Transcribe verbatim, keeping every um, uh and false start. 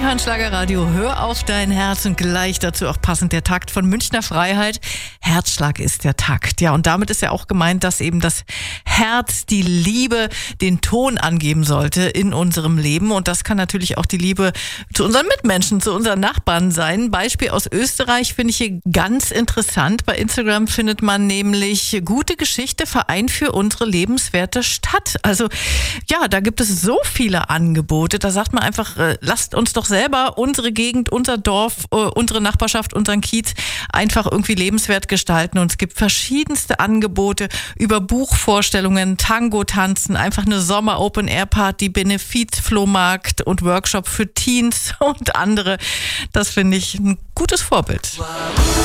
hören Schlagerradio, hör auf dein Herz und gleich dazu auch passend der Takt von Münchner Freiheit. Herzschlag ist der Takt. Ja, und damit ist ja auch gemeint, dass eben das Herz, die Liebe, den Ton angeben sollte in unserem Leben. Und das kann natürlich auch die Liebe zu unseren Mitmenschen, zu unseren Nachbarn sein. Beispiel aus Österreich finde ich hier ganz interessant. Bei Instagram findet man nämlich gute Geschichte, Verein für unsere lebenswerte Stadt. Also ja, da gibt es so viele Angebote. Da sagt man einfach, äh, lasst uns doch selber unsere Gegend, unser Dorf, äh, unsere Nachbarschaft, unseren Kiez einfach irgendwie lebenswert gestalten. Und es gibt verschiedenste Angebote über Buchvorstellungen, Tango-Tanzen, einfach eine Sommer-Open-Air-Party, Benefiz-Flohmarkt und Workshop für Teens und andere. Das finde ich ein gutes Vorbild.